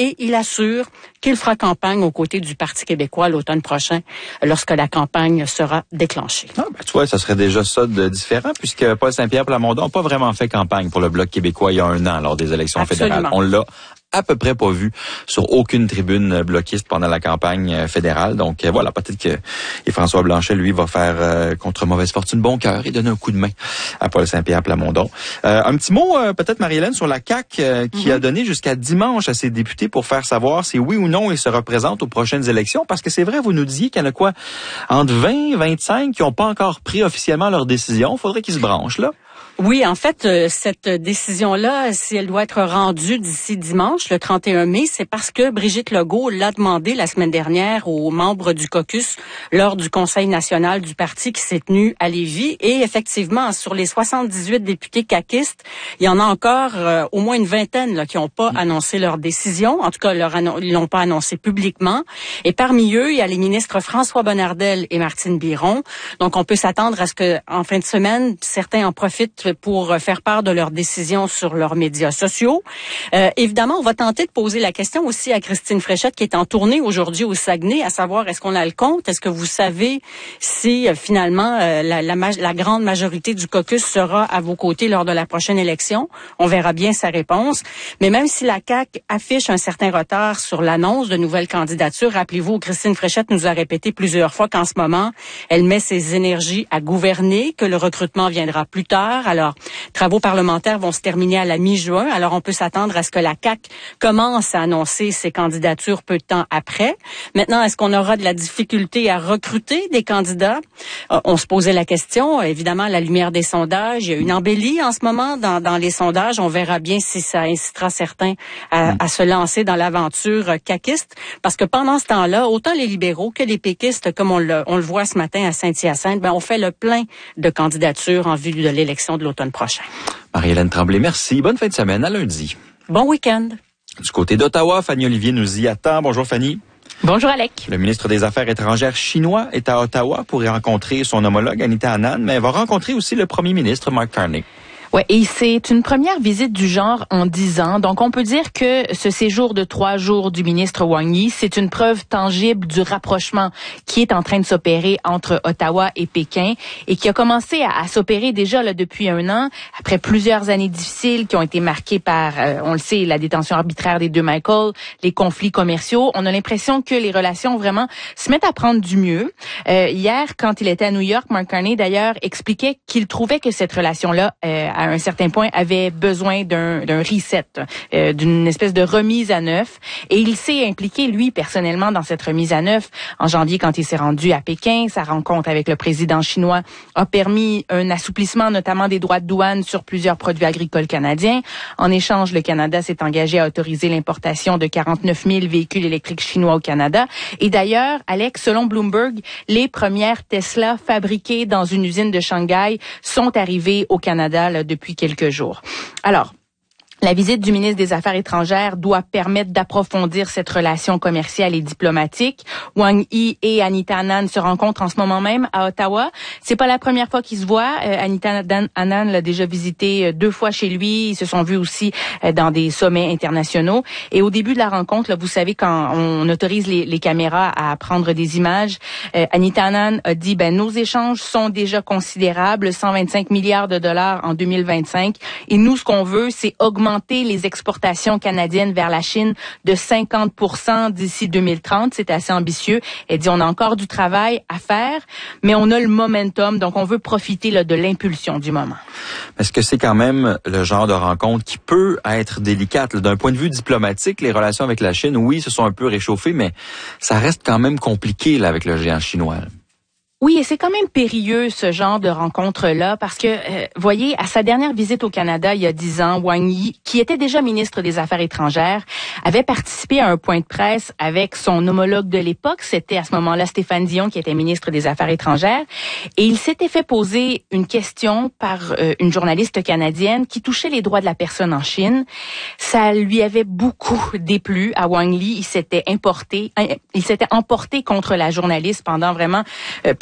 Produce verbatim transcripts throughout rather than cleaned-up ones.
et il assure qu'il fera campagne aux côtés du Parti québécois l'automne prochain, lorsque la campagne sera déclenchée. Ah, ben, tu vois, ça serait déjà ça de différent, puisque Paul Saint-Pierre Plamondon n'a pas vraiment fait campagne pour le Bloc québécois il y a un an lors des élections Absolument. fédérales. On l'a à peu près pas vu sur aucune tribune bloquiste pendant la campagne fédérale. Donc voilà, peut-être que et François Blanchet, lui, va faire euh, contre mauvaise fortune bon cœur et donner un coup de main à Paul Saint-Pierre Plamondon. Euh, un petit mot, euh, peut-être, Marie-Hélène, sur la C A Q euh, qui mm-hmm. a donné jusqu'à dimanche à ses députés pour faire savoir si oui ou non ils se représentent aux prochaines élections. Parce que c'est vrai, vous nous disiez qu'il y en a quoi, entre vingt et vingt-cinq qui n'ont pas encore pris officiellement leur décision. Il faudrait qu'ils se branchent, là. Oui, en fait, euh, cette décision-là, si elle doit être rendue d'ici dimanche, le trente et un mai, c'est parce que Brigitte Legault l'a demandé la semaine dernière aux membres du caucus lors du Conseil national du parti qui s'est tenu à Lévis. Et effectivement, sur les soixante-dix-huit députés caquistes, il y en a encore euh, au moins une vingtaine là, qui n'ont pas annoncé leur décision. En tout cas, leur annon- ils l'ont pas annoncé publiquement. Et parmi eux, il y a les ministres François Bonnardel et Martine Biron. Donc, on peut s'attendre à ce que, en fin de semaine, certains en profitent pour faire part de leurs décisions sur leurs médias sociaux. Euh, évidemment, on va tenter de poser la question aussi à Christine Fréchette, qui est en tournée aujourd'hui au Saguenay, à savoir, est-ce qu'on a le compte? Est-ce que vous savez si, euh, finalement, euh, la, la, la grande majorité du caucus sera à vos côtés lors de la prochaine élection? On verra bien sa réponse. Mais même si la C A Q affiche un certain retard sur l'annonce de nouvelles candidatures, rappelez-vous, Christine Fréchette nous a répété plusieurs fois qu'en ce moment, elle met ses énergies à gouverner, que le recrutement viendra plus tard. Alors, travaux parlementaires vont se terminer à la mi-juin. Alors, on peut s'attendre à ce que la C A Q commence à annoncer ses candidatures peu de temps après. Maintenant, est-ce qu'on aura de la difficulté à recruter des candidats? Euh, on se posait la question. Évidemment, à la lumière des sondages, il y a une embellie en ce moment dans, dans les sondages. On verra bien si ça incitera certains à, à se lancer dans l'aventure caquiste. Parce que pendant ce temps-là, autant les libéraux que les péquistes, comme on le, on le voit ce matin à Saint-Hyacinthe, ben, on fait le plein de candidatures en vue de l'élection de l'automne prochain. Marie-Hélène Tremblay, merci. Bonne fin de semaine. À lundi. Bon week-end. Du côté d'Ottawa, Fanny Olivier nous y attend. Bonjour Fanny. Bonjour Alec. Le ministre des Affaires étrangères chinois est à Ottawa pour y rencontrer son homologue Anita Anand, mais elle va rencontrer aussi le premier ministre Mark Carney. Ouais, et c'est une première visite du genre en dix ans. Donc, on peut dire que ce séjour de trois jours du ministre Wang Yi, c'est une preuve tangible du rapprochement qui est en train de s'opérer entre Ottawa et Pékin et qui a commencé à, à s'opérer déjà là depuis un an, après plusieurs années difficiles qui ont été marquées par, euh, on le sait, la détention arbitraire des deux Michael, les conflits commerciaux. On a l'impression que les relations vraiment se mettent à prendre du mieux. Euh, hier, quand il était à New York, Mark Carney, d'ailleurs, expliquait qu'il trouvait que cette relation-là, euh, à un certain point, avait besoin d'un, d'un reset, euh, d'une espèce de remise à neuf. Et il s'est impliqué, lui, personnellement, dans cette remise à neuf. En janvier, quand il s'est rendu à Pékin, sa rencontre avec le président chinois a permis un assouplissement, notamment des droits de douane sur plusieurs produits agricoles canadiens. En échange, le Canada s'est engagé à autoriser l'importation de quarante-neuf mille véhicules électriques chinois au Canada. Et d'ailleurs, Alex, selon Bloomberg, les premières Tesla fabriquées dans une usine de Shanghai sont arrivées au Canada là, depuis quelques jours. Alors, la visite du ministre des Affaires étrangères doit permettre d'approfondir cette relation commerciale et diplomatique. Wang Yi et Anita Anand se rencontrent en ce moment même à Ottawa. C'est pas la première fois qu'ils se voient. Euh, Anita Anand l'a déjà visité deux fois chez lui. Ils se sont vus aussi euh, dans des sommets internationaux. Et au début de la rencontre, là, vous savez, quand on autorise les, les caméras à prendre des images, euh, Anita Anand a dit, ben, nos échanges sont déjà considérables, cent vingt-cinq milliards de dollars en deux mille vingt-cinq. Et nous, ce qu'on veut, c'est augmenter les exportations canadiennes vers la Chine de cinquante pour cent d'ici deux mille trente. C'est assez ambitieux. Elle dit, on a encore du travail à faire, mais on a le momentum, donc on veut profiter là, de l'impulsion du moment. Est-ce que c'est quand même le genre de rencontre qui peut être délicate? Là, d'un point de vue diplomatique, les relations avec la Chine, oui, se sont un peu réchauffées, mais ça reste quand même compliqué là, avec le géant chinois. Là. Oui, et c'est quand même périlleux ce genre de rencontre-là parce que, euh, voyez, à sa dernière visite au Canada il y a dix ans, Wang Yi, qui était déjà ministre des Affaires étrangères, avait participé à un point de presse avec son homologue de l'époque. C'était à ce moment-là Stéphane Dion qui était ministre des Affaires étrangères. Et il s'était fait poser une question par euh, une journaliste canadienne qui touchait les droits de la personne en Chine. Ça lui avait beaucoup déplu à Wang Yi. Il s'était importé, il s'était emporté contre la journaliste pendant vraiment euh, plus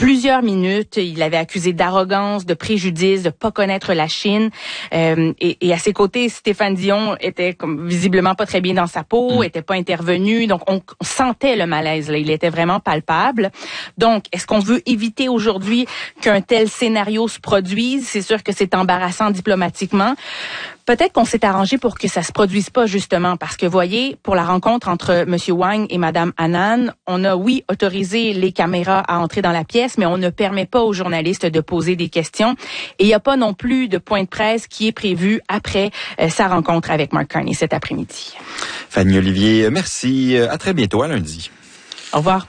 plusieurs minutes. Il avait accusé d'arrogance, de préjudice, de pas connaître la Chine. Euh, et, et à ses côtés, Stéphane Dion était comme visiblement pas très bien dans sa peau, mmh. était pas intervenu. Donc, on, on sentait le malaise. Là. Il était vraiment palpable. Donc, est-ce qu'on veut éviter aujourd'hui qu'un tel scénario se produise? C'est sûr que c'est embarrassant diplomatiquement. Peut-être qu'on s'est arrangé pour que ça se produise pas, justement, parce que, voyez, pour la rencontre entre M. Wang et Mme Annan, on a, oui, autorisé les caméras à entrer dans la pièce, mais on ne permet pas aux journalistes de poser des questions. Et il n'y a pas non plus de point de presse qui est prévu après euh, sa rencontre avec Mark Carney cet après-midi. Fanny Olivier, merci. À très bientôt, à lundi. Au revoir.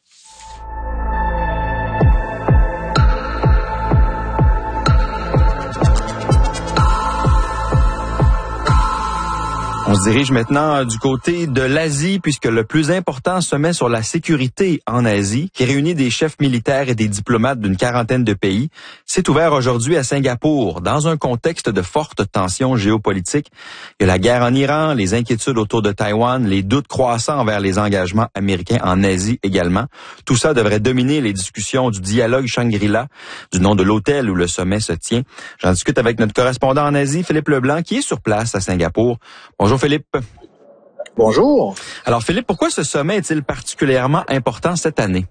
On se dirige maintenant du côté de l'Asie, puisque le plus important sommet sur la sécurité en Asie, qui réunit des chefs militaires et des diplomates d'une quarantaine de pays, s'est ouvert aujourd'hui à Singapour, dans un contexte de fortes tensions géopolitiques. Il y a la guerre en Iran, les inquiétudes autour de Taïwan, les doutes croissants envers les engagements américains en Asie également. Tout ça devrait dominer les discussions du dialogue Shangri-La, du nom de l'hôtel où le sommet se tient. J'en discute avec notre correspondant en Asie, Philippe Leblanc, qui est sur place à Singapour. Bonjour Philippe. Bonjour. Alors Philippe, pourquoi ce sommet est-il particulièrement important cette année?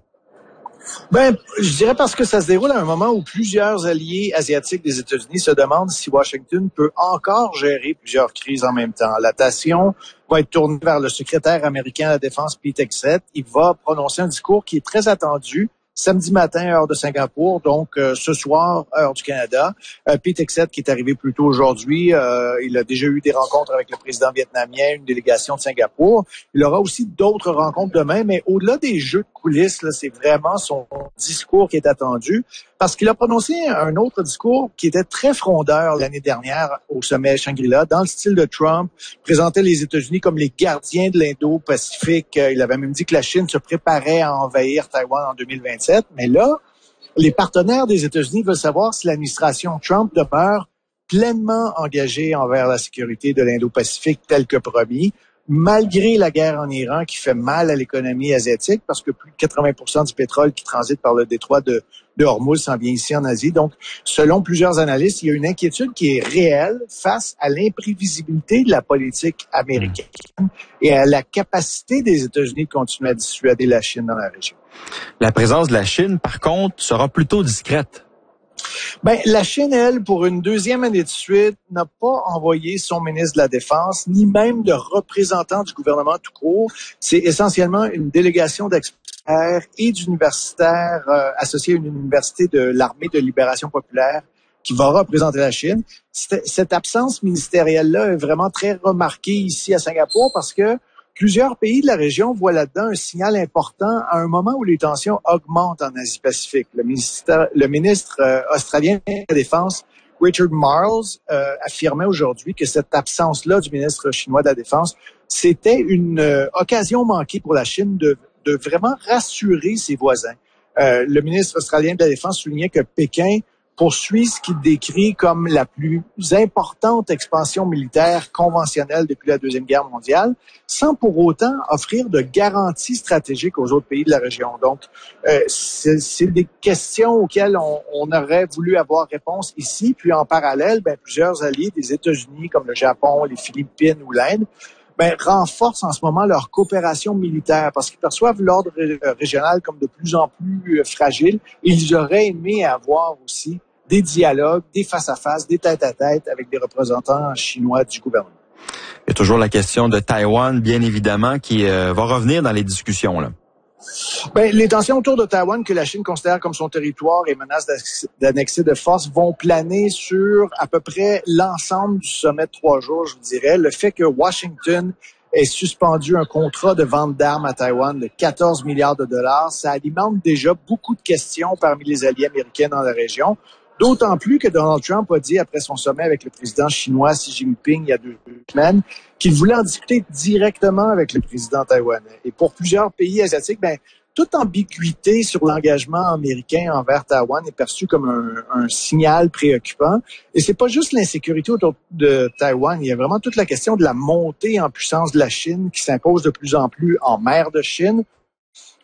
Ben, je dirais parce que ça se déroule à un moment où plusieurs alliés asiatiques des États-Unis se demandent si Washington peut encore gérer plusieurs crises en même temps. L'attention va être tournée vers le secrétaire américain à la Défense, Pete Hegseth. Il va prononcer un discours qui est très attendu samedi matin, heure de Singapour, donc euh, ce soir, heure du Canada. Euh, Pete Hegseth, qui est arrivé plus tôt aujourd'hui, euh, il a déjà eu des rencontres avec le président vietnamien, une délégation de Singapour. Il aura aussi d'autres rencontres demain, mais au-delà des jeux de coulisses, là, c'est vraiment son discours qui est attendu, parce qu'il a prononcé un autre discours qui était très frondeur l'année dernière au sommet Shangri-La, dans le style de Trump, présentait les États-Unis comme les gardiens de l'Indo-Pacifique. Il avait même dit que la Chine se préparait à envahir Taïwan en deux mille vingt-sept. Mais là, les partenaires des États-Unis veulent savoir si l'administration Trump demeure pleinement engagée envers la sécurité de l'Indo-Pacifique tel que promis, malgré la guerre en Iran qui fait mal à l'économie asiatique, parce que plus de quatre-vingts pour cent du pétrole qui transite par le détroit de, de Hormuz s'en vient ici en Asie. Donc, selon plusieurs analystes, il y a une inquiétude qui est réelle face à l'imprévisibilité de la politique américaine et à la capacité des États-Unis de continuer à dissuader la Chine dans la région. La présence de la Chine, par contre, sera plutôt discrète. Ben, la Chine, elle, pour une deuxième année de suite, n'a pas envoyé son ministre de la Défense, ni même de représentant du gouvernement tout court. C'est essentiellement une délégation d'experts et d'universitaires euh, associés à une université de l'Armée de libération populaire qui va représenter la Chine. Cette absence ministérielle-là est vraiment très remarquée ici à Singapour parce que plusieurs pays de la région voient là-dedans un signal important à un moment où les tensions augmentent en Asie-Pacifique. Le ministre, le ministre euh, australien de la Défense, Richard Marles, euh, affirmait aujourd'hui que cette absence-là du ministre chinois de la Défense, c'était une euh, occasion manquée pour la Chine de, de vraiment rassurer ses voisins. Euh, le ministre australien de la Défense soulignait que Pékin poursuit ce qu'il décrit comme la plus importante expansion militaire conventionnelle depuis la Deuxième Guerre mondiale, sans pour autant offrir de garanties stratégiques aux autres pays de la région. Donc, euh, c'est, c'est des questions auxquelles on, on aurait voulu avoir réponse ici. Puis en parallèle, ben, plusieurs alliés des États-Unis, comme le Japon, les Philippines ou l'Inde, ben, renforcent en ce moment leur coopération militaire parce qu'ils perçoivent l'ordre ré- régional comme de plus en plus euh, fragile. Ils auraient aimé avoir aussi des dialogues, des face-à-face, des tête-à-tête avec des représentants chinois du gouvernement. Il y a toujours la question de Taïwan, bien évidemment, qui euh, va revenir dans les discussions, là. Ben, les tensions autour de Taïwan que la Chine considère comme son territoire et menace d'annexer de force vont planer sur à peu près l'ensemble du sommet de trois jours, je vous dirais. Le fait que Washington ait suspendu un contrat de vente d'armes à Taïwan de quatorze milliards de dollars, ça alimente déjà beaucoup de questions parmi les alliés américains dans la région. D'autant plus que Donald Trump a dit après son sommet avec le président chinois Xi Jinping il y a deux semaines qu'il voulait en discuter directement avec le président taïwanais. Et pour plusieurs pays asiatiques, ben, toute ambiguïté sur l'engagement américain envers Taïwan est perçue comme un, un signal préoccupant. Et c'est pas juste l'insécurité autour de Taïwan, il y a vraiment toute la question de la montée en puissance de la Chine qui s'impose de plus en plus en mer de Chine,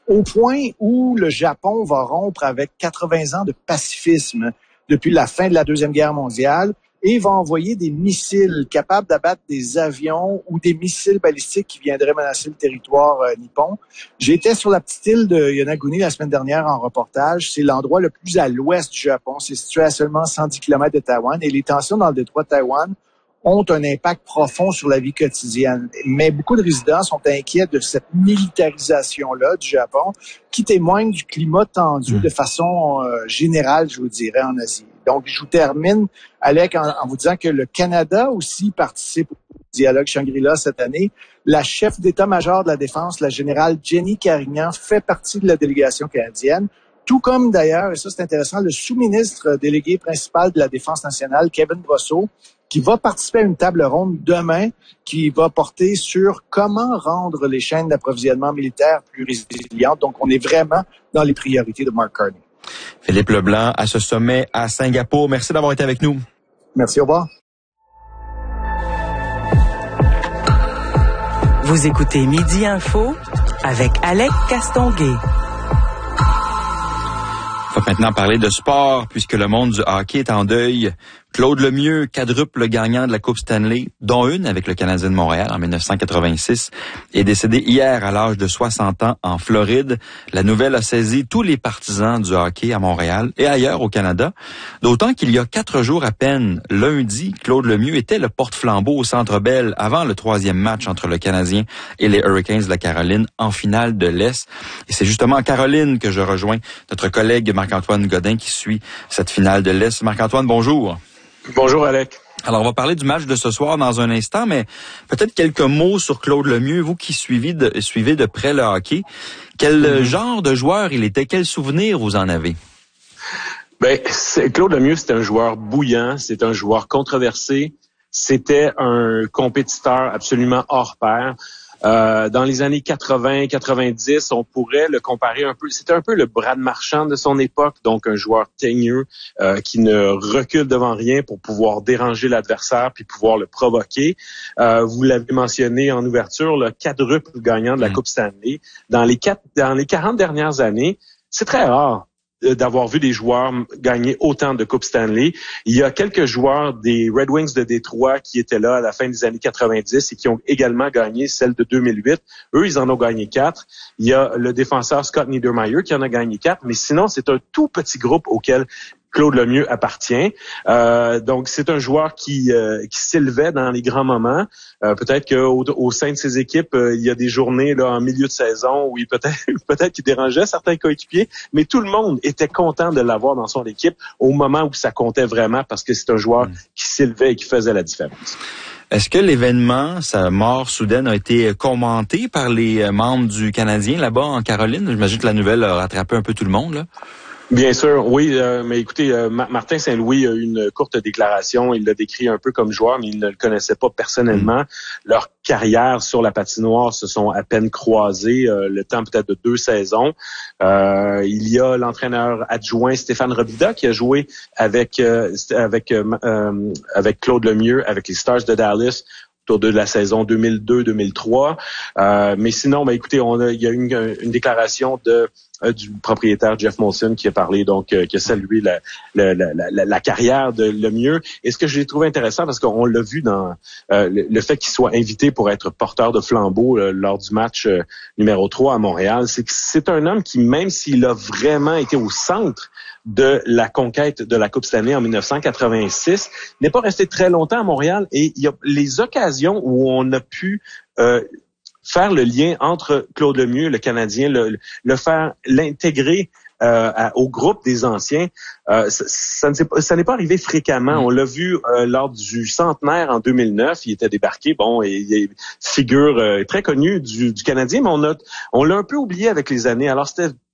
au point où le Japon va rompre avec quatre-vingts ans de pacifisme depuis la fin de la Deuxième Guerre mondiale et va envoyer des missiles capables d'abattre des avions ou des missiles balistiques qui viendraient menacer le territoire euh, nippon. J'étais sur la petite île de Yonaguni la semaine dernière en reportage. C'est l'endroit le plus à l'ouest du Japon. C'est situé à seulement cent dix kilomètres de Taïwan et les tensions dans le détroit de Taïwan ont un impact profond sur la vie quotidienne. Mais beaucoup de résidents sont inquiets de cette militarisation-là du Japon qui témoigne du climat tendu mmh. de façon euh, générale, je vous dirais, en Asie. Donc, je vous termine, Alec, en, en vous disant que le Canada aussi participe au dialogue Shangri-La cette année. La chef d'état-major de la Défense, la générale Jenny Carignan, fait partie de la délégation canadienne. Tout comme d'ailleurs, et ça c'est intéressant, le sous-ministre délégué principal de la Défense nationale, Kevin Brosseau, qui va participer à une table ronde demain qui va porter sur comment rendre les chaînes d'approvisionnement militaire plus résilientes. Donc, on est vraiment dans les priorités de Mark Carney. Philippe Leblanc, à ce sommet à Singapour. Merci d'avoir été avec nous. Merci, au revoir. Vous écoutez Midi Info avec Alec Castonguay. On va maintenant parler de sport puisque le monde du hockey est en deuil. Claude Lemieux, quadruple gagnant de la Coupe Stanley, dont une avec le Canadien de Montréal en dix-neuf cent quatre-vingt-six, est décédé hier à l'âge de soixante ans en Floride. La nouvelle a saisi tous les partisans du hockey à Montréal et ailleurs au Canada. D'autant qu'il y a quatre jours à peine, lundi, Claude Lemieux était le porte-flambeau au Centre Bell avant le troisième match entre le Canadien et les Hurricanes de la Caroline en finale de l'Est. Et c'est justement en Caroline que je rejoins notre collègue Marc-Antoine Godin qui suit cette finale de l'Est. Marc-Antoine, bonjour. Bonjour, Alec. Alors, on va parler du match de ce soir dans un instant, mais peut-être quelques mots sur Claude Lemieux, vous qui suivez de, suivez de près le hockey. Quel mm-hmm. genre de joueur il était? Quel souvenir vous en avez? Ben, c'est, Claude Lemieux, c'est un joueur bouillant, c'est un joueur controversé, c'était un compétiteur absolument hors pair. Euh, dans les années quatre-vingts quatre-vingt-dix, on pourrait le comparer un peu. C'était un peu le Brad Marchand de son époque, donc un joueur teigneux euh, qui ne recule devant rien pour pouvoir déranger l'adversaire puis pouvoir le provoquer. Euh, vous l'avez mentionné en ouverture, le quadruple gagnant de la mmh. Coupe Stanley. Dans les quatre, dans les quarante dernières années, c'est très rare d'avoir vu des joueurs gagner autant de Coupe Stanley. Il y a quelques joueurs des Red Wings de Détroit qui étaient là à la fin des années quatre-vingt-dix et qui ont également gagné celle de deux mille huit. Eux, ils en ont gagné quatre. Il y a le défenseur Scott Niedermayer qui en a gagné quatre, mais sinon, c'est un tout petit groupe auquel Claude Lemieux appartient. Euh, donc, c'est un joueur qui euh, qui s'élevait dans les grands moments. Euh, peut-être qu'au au sein de ses équipes, euh, il y a des journées là en milieu de saison où il peut-être peut-être qu'il dérangeait certains coéquipiers, mais tout le monde était content de l'avoir dans son équipe au moment où ça comptait vraiment parce que c'est un joueur mmh. qui s'élevait et qui faisait la différence. Est-ce que l'événement, sa mort soudaine, a été commenté par les membres du Canadien là-bas en Caroline? J'imagine que la nouvelle a rattrapé un peu tout le monde, là. Bien sûr, oui, euh, mais écoutez, euh, Martin Saint-Louis a eu une courte déclaration. Il l'a décrit un peu comme joueur, mais il ne le connaissait pas personnellement. Mmh. Leur carrière sur la patinoire se sont à peine croisées, euh, le temps peut-être de deux saisons. Euh, il y a l'entraîneur adjoint Stéphane Robida qui a joué avec euh, avec euh, avec Claude Lemieux, avec les Stars de Dallas autour de la saison deux mille deux deux mille trois. Euh, mais sinon, ben écoutez, on a il y a une, une déclaration de Euh, du propriétaire Jeff Molson qui a parlé, donc euh, qui a salué la, la, la, la, la carrière de Lemieux. Et ce que j'ai trouvé intéressant, parce qu'on l'a vu dans euh, le, le fait qu'il soit invité pour être porteur de flambeau euh, lors du match euh, numéro trois à Montréal, c'est que c'est un homme qui, même s'il a vraiment été au centre de la conquête de la Coupe Stanley en dix-neuf cent quatre-vingt-six, n'est pas resté très longtemps à Montréal. Et il y a les occasions où on a pu euh, faire le lien entre Claude Lemieux, le Canadien, le, le faire, l'intégrer euh, à, au groupe des anciens, euh, ça, ça, ne s'est pas, ça n'est pas arrivé fréquemment. On l'a vu euh, lors du centenaire en deux mille neuf, il était débarqué, bon, et il est figure euh, très connue du, du Canadien, mais on a, on l'a un peu oublié avec les années. Alors c'était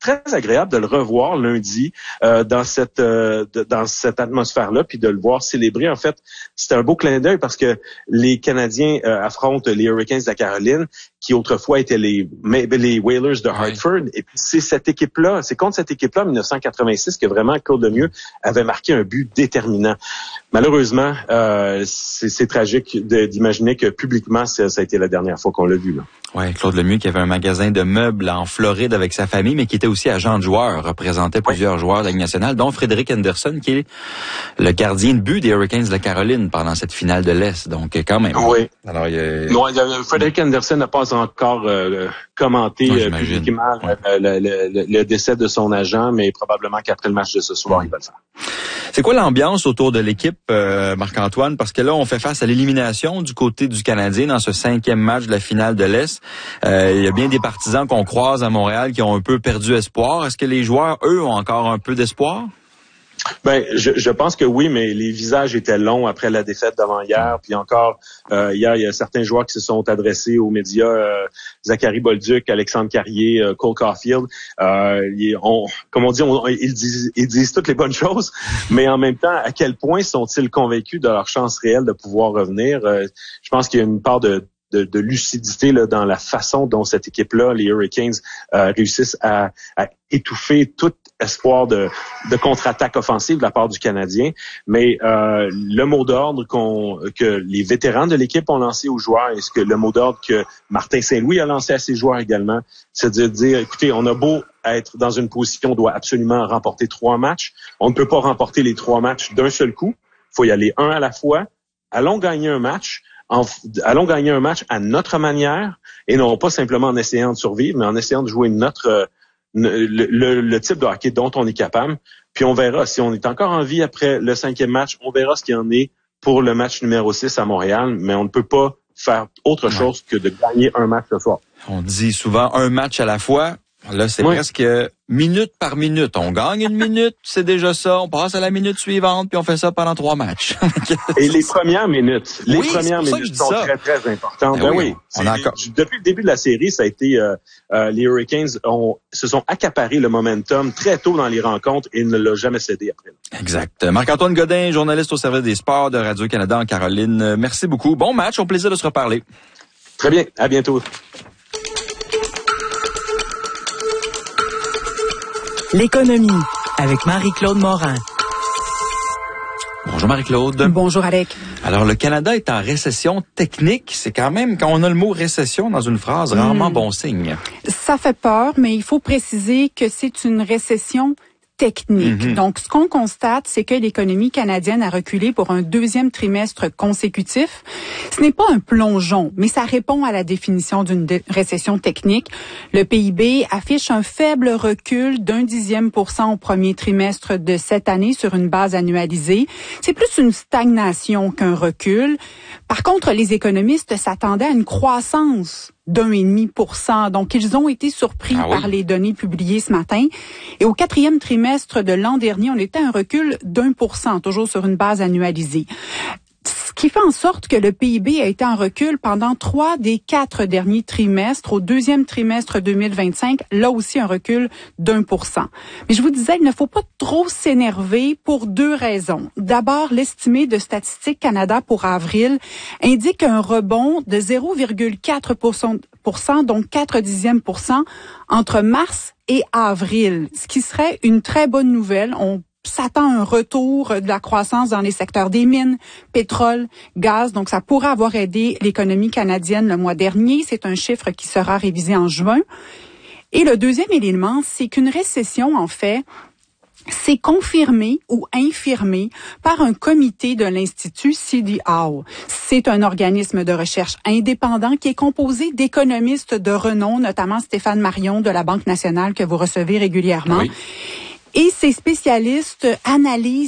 très agréable de le revoir lundi euh, dans cette euh, de, dans cette atmosphère-là, puis de le voir célébrer. En fait, c'était un beau clin d'œil parce que les Canadiens euh, affrontent les Hurricanes de la Caroline, qui autrefois étaient les les Whalers de Hartford. Oui. Et puis c'est cette équipe-là, c'est contre cette équipe-là en dix-neuf cent quatre-vingt-six que vraiment Claude Lemieux avait marqué un but déterminant. Malheureusement, euh, c'est, c'est tragique de, d'imaginer que publiquement, ça, ça a été la dernière fois qu'on l'a vu, là. Ouais, Claude Lemieux qui avait un magasin de meubles en Floride avec sa famille, mais qui était aussi agent de joueur, représentait plusieurs oui. joueurs de la Ligue nationale, dont Frédéric Henderson, qui est le gardien de but des Hurricanes de la Caroline pendant cette finale de l'Est. Donc, quand même. Oui. Alors, il y a... Non, Frédéric Henderson n'a pas encore euh, commenté non, euh, publiquement ouais. le, le, le, le décès de son agent, mais probablement qu'après le match de ce soir, ouais. il va le faire. C'est quoi l'ambiance autour de l'équipe, euh, Marc-Antoine? Parce que là, on fait face à l'élimination du côté du Canadien dans ce cinquième match de la finale de l'Est. Euh, il y a bien des partisans qu'on croise à Montréal qui ont un peu perdu espoir. Est-ce que les joueurs, eux, ont encore un peu d'espoir? Ben, je, je pense que oui, mais les visages étaient longs après la défaite d'avant hier. Puis encore, euh, hier, il y a certains joueurs qui se sont adressés aux médias. Euh, Zachary Bolduc, Alexandre Carrier, euh, Cole Caulfield. Euh, ils, on, comme on dit, on, ils, disent, ils disent toutes les bonnes choses, mais en même temps, à quel point sont-ils convaincus de leur chance réelle de pouvoir revenir? Euh, je pense qu'il y a une part de De, de lucidité là, dans la façon dont cette équipe-là, les Hurricanes, euh, réussissent à, à étouffer tout espoir de, de contre-attaque offensive de la part du Canadien. Mais euh, le mot d'ordre qu'on, que les vétérans de l'équipe ont lancé aux joueurs, et ce que le mot d'ordre que Martin Saint-Louis a lancé à ses joueurs également, c'est de dire, écoutez, on a beau être dans une position, on doit absolument remporter trois matchs. On ne peut pas remporter les trois matchs d'un seul coup. Il faut y aller un à la fois. Allons gagner un match. En, allons gagner un match à notre manière et non pas simplement en essayant de survivre, mais en essayant de jouer notre euh, le, le, le type de hockey dont on est capable. Puis on verra si on est encore en vie après le cinquième match, on verra ce qu'il y en est pour le match numéro six à Montréal, mais on ne peut pas faire autre chose que de gagner un match ce soir. On dit souvent un match à la fois. Là, c'est oui. presque minute par minute. On gagne une minute, c'est déjà ça. On passe à la minute suivante, puis on fait ça pendant trois matchs. Et les premières minutes, les oui, premières minutes sont ça. très, très importantes. Ben, ben oui, on a encore... Depuis le début de la série, ça a été euh, euh, les Hurricanes ont, se sont accaparés le momentum très tôt dans les rencontres et ne l'ont jamais cédé après. Exact. Marc-Antoine Godin, journaliste au service des sports de Radio-Canada en Caroline. Merci beaucoup. Bon match, au plaisir de se reparler. Très bien, à bientôt. L'économie avec Marie-Claude Morin. Bonjour Marie-Claude. Bonjour Alec. Alors le Canada est en récession technique. C'est quand même, quand on a le mot récession dans une phrase, rarement mmh. bon signe. Ça fait peur, mais il faut préciser que c'est une récession technique. Mm-hmm. Donc, ce qu'on constate, c'est que l'économie canadienne a reculé pour un deuxième trimestre consécutif. Ce n'est pas un plongeon, mais ça répond à la définition d'une dé- récession technique. Le P I B affiche un faible recul d'un dixième pour cent au premier trimestre de cette année sur une base annualisée. C'est plus une stagnation qu'un recul. Par contre, les économistes s'attendaient à une croissance d'un et demi pour cent. Donc, ils ont été surpris ah oui. par les données publiées ce matin. Et au quatrième trimestre de l'an dernier, on était à un recul d'un pour cent, toujours sur une base annualisée. Ce qui fait en sorte que le P I B a été en recul pendant trois des quatre derniers trimestres. Au deuxième trimestre deux mille vingt-cinq, là aussi un recul d'un pour cent. Mais je vous disais, il ne faut pas trop s'énerver pour deux raisons. D'abord, l'estimé de Statistique Canada pour avril indique un rebond de zéro virgule quatre pour cent, donc quatre dixièmes pour cent, entre mars et avril, ce qui serait une très bonne nouvelle. On s'attend un retour de la croissance dans les secteurs des mines, pétrole, gaz. Donc, ça pourrait avoir aidé l'économie canadienne le mois dernier. C'est un chiffre qui sera révisé en juin. Et le deuxième élément, c'est qu'une récession, en fait, c'est confirmé ou infirmé par un comité de l'Institut C D O. C'est un organisme de recherche indépendant qui est composé d'économistes de renom, notamment Stéphane Marion de la Banque nationale que vous recevez régulièrement. Oui. Et ces spécialistes analysent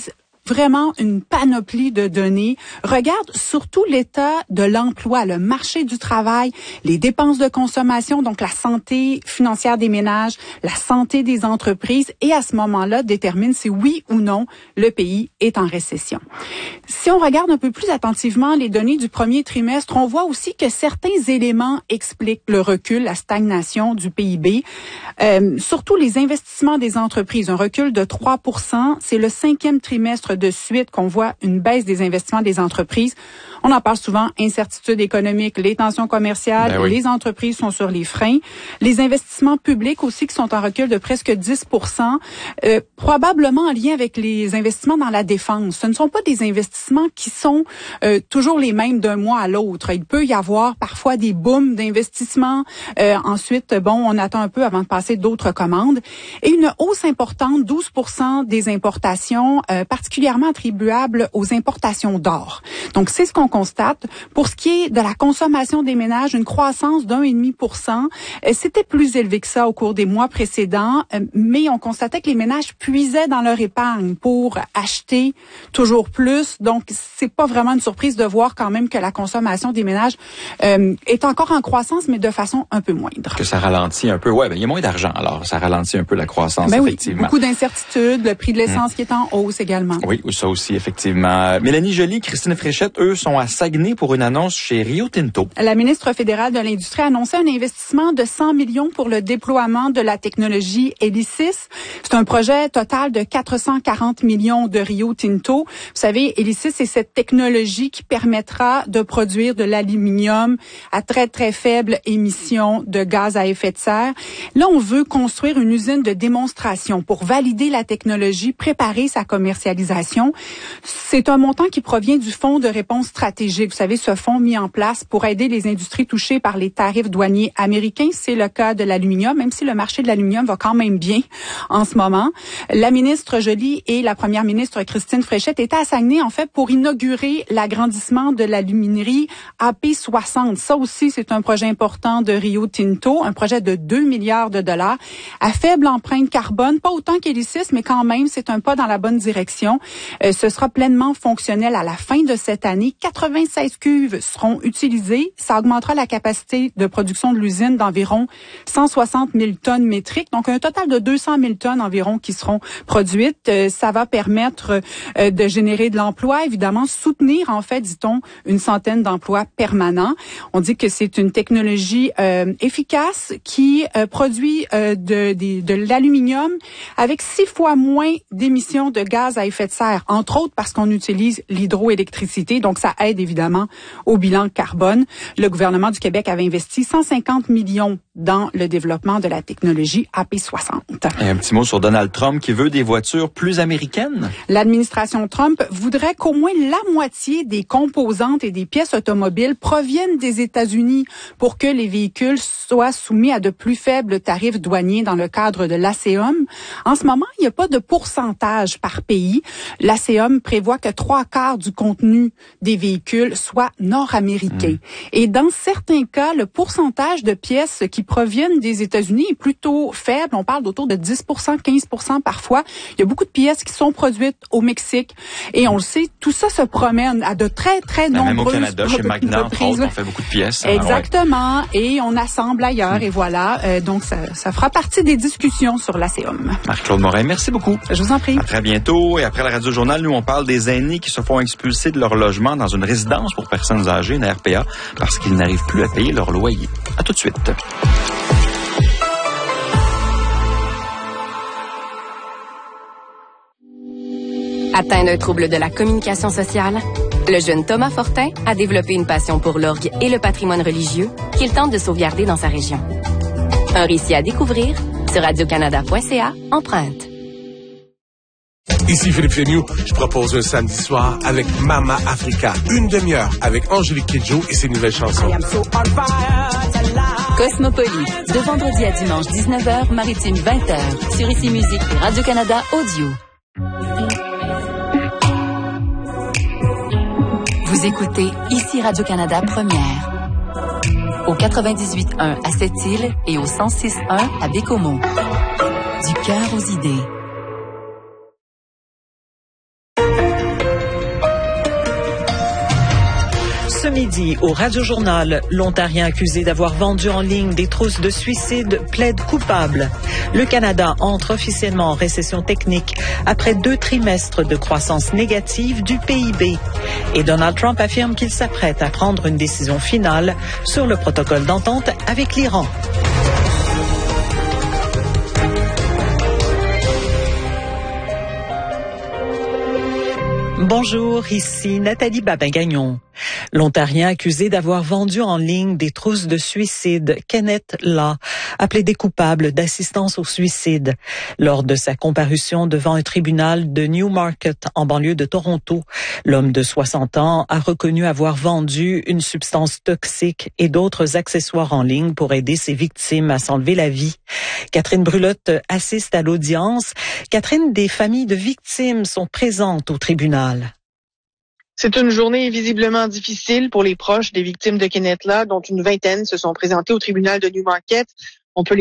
vraiment une panoplie de données, regarde surtout l'état de l'emploi, le marché du travail, les dépenses de consommation, donc la santé financière des ménages, la santé des entreprises, et à ce moment-là, détermine si oui ou non le pays est en récession. Si on regarde un peu plus attentivement les données du premier trimestre, on voit aussi que certains éléments expliquent le recul, la stagnation du P I B. Euh, surtout les investissements des entreprises, un recul de trois pour cent. C'est le cinquième trimestre de suite qu'on voit une baisse des investissements des entreprises. On en parle souvent, incertitude économique, les tensions commerciales, ben oui. Les entreprises sont sur les freins. Les investissements publics aussi qui sont en recul de presque dix pour cent, euh, probablement en lien avec les investissements dans la défense. Ce ne sont pas des investissements qui sont euh, toujours les mêmes d'un mois à l'autre. Il peut y avoir parfois des booms d'investissement. Euh, ensuite, bon, on attend un peu avant de passer d'autres commandes. Et une hausse importante, douze pour cent des importations, euh, particulièrement attribuables aux importations d'or. Donc, c'est ce qu'on constate. Pour ce qui est de la consommation des ménages, une croissance d'un virgule cinq pour cent. Euh, c'était plus élevé que ça au cours des mois précédents, euh, mais on constatait que les ménages puisaient dans leur épargne pour acheter toujours plus. Donc, c'est pas vraiment une surprise de voir quand même que la consommation des ménages euh, est encore en croissance, mais de façon un peu moindre. Que ça ralentit un peu. Ouais, ben il y a moins d'argent, alors ça ralentit un peu la croissance, ben effectivement. Oui, beaucoup d'incertitudes, le prix de l'essence mmh. qui est en hausse également. Oui, ça aussi, effectivement. Mélanie Joly, Christine Fréchette, eux, sont à Saguenay pour une annonce chez Rio Tinto. La ministre fédérale de l'Industrie a annoncé un investissement de cent millions pour le déploiement de la technologie Elysis. C'est un projet total de quatre cent quarante millions de Rio Tinto. Vous savez, Elysis, c'est cette technologie qui permettra de produire de l'aluminium à très, très faible émission de gaz à effet de serre. Là, on veut construire une usine de démonstration pour valider la technologie, préparer sa commercialisation. C'est un montant qui provient du Fonds de réponse stratégique. Vous savez, ce fonds mis en place pour aider les industries touchées par les tarifs douaniers américains. C'est le cas de l'aluminium, même si le marché de l'aluminium va quand même bien en ce moment. La ministre Joly et la première ministre Christine Fréchette étaient à Saguenay, en fait, pour inaugurer l'agrandissement de l'aluminerie A P soixante. Ça aussi, c'est un projet important de Rio Tinto, un projet de deux milliards de dollars à faible empreinte carbone, pas autant qu'Elysis, mais quand même, c'est un pas dans la bonne direction. Euh, ce sera pleinement fonctionnel à la fin de cette année. quatre-vingt-seize cuves seront utilisées. Ça augmentera la capacité de production de l'usine d'environ cent soixante mille tonnes métriques, donc un total de deux cent mille tonnes environ qui seront produites. Euh, ça va permettre euh, de générer de l'emploi, évidemment, soutenir, en fait, dit-on, une centaine d'emplois permanents. On dit que c'est une technologie euh, efficace qui euh, produit euh, de, de, de l'aluminium avec six fois moins d'émissions de gaz à effet de serre, entre autres parce qu'on utilise l'hydroélectricité, donc ça aide évidemment au bilan carbone. Le gouvernement du Québec avait investi cent cinquante millions dans le développement de la technologie A P soixante. Et un petit mot sur Donald Trump qui veut des voitures plus américaines. L'administration Trump voudrait qu'au moins la moitié des composantes et des pièces automobiles proviennent des États-Unis pour que les véhicules soient soumis à de plus faibles tarifs douaniers dans le cadre de l'A C E M. En ce moment, il n'y a pas de pourcentage par pays. L'A C E M prévoit que trois quarts du contenu des véhicules soit nord-américain. Mmh. Et dans certains cas, le pourcentage de pièces qui proviennent des États-Unis est plutôt faible. On parle d'autour de dix pour cent, quinze pour cent parfois. Il y a beaucoup de pièces qui sont produites au Mexique. Et on le sait, tout ça se promène à de très, très nombreuses Même au Canada, chez Magna, entre autres, on fait beaucoup de pièces. Exactement. Ouais. Et on assemble ailleurs. Mmh. Et voilà. Euh, donc, ça, ça fera partie des discussions sur l'A C E M. Marc-Claude Morin, merci beaucoup. Je vous en prie. À très bientôt. Et après le Radio Journal, nous, on parle des aînés qui se font expulser de leur logement dans une résidence pour personnes âgées, une R P A, parce qu'ils n'arrivent plus à payer leur loyer. À tout de suite. Atteint d'un trouble de la communication sociale, le jeune Thomas Fortin a développé une passion pour l'orgue et le patrimoine religieux qu'il tente de sauvegarder dans sa région. Un récit à découvrir sur radio canada point c a, empreinte. Ici Philippe Fémieux, je propose un samedi soir avec Mama Africa. Une demi-heure avec Angélique Kidjo et ses nouvelles chansons. Cosmopolis, de vendredi à dimanche dix-neuf heures, maritime vingt heures, sur Ici Musique et Radio-Canada Audio. Vous écoutez Ici Radio-Canada Première. Au quatre-vingt-dix-huit un à Sept-Îles et au cent six un à Bécomo. Du cœur aux idées. midi, au Radio-Journal, l'Ontarien accusé d'avoir vendu en ligne des trousses de suicide plaide coupable. Le Canada entre officiellement en récession technique après deux trimestres de croissance négative du P I B. Et Donald Trump affirme qu'il s'apprête à prendre une décision finale sur le protocole d'entente avec l'Iran. Bonjour, ici Nathalie Babin-Gagnon. L'Ontarien accusé d'avoir vendu en ligne des trousses de suicide, Kenneth Law, a plaidé coupable d'assistance au suicide. Lors de sa comparution devant un tribunal de Newmarket, en banlieue de Toronto, l'homme de soixante ans a reconnu avoir vendu une substance toxique et d'autres accessoires en ligne pour aider ses victimes à s'enlever la vie. Catherine Brulotte assiste à l'audience. Catherine, des familles de victimes sont présentes au tribunal. C'est une journée visiblement difficile pour les proches des victimes de Kenneth Law, dont une vingtaine se sont présentés au tribunal de Newmarket. On peut